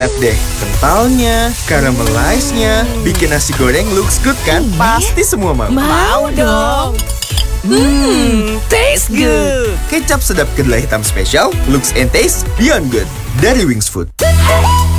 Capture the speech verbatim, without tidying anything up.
Lihat deh, kentalnya, caramelize-nya, bikin nasi goreng looks good kan? Pasti semua mau. Mau dong. Hmm, taste good. Kecap sedap kedelai hitam spesial, looks and taste beyond good. Dari Wings Food.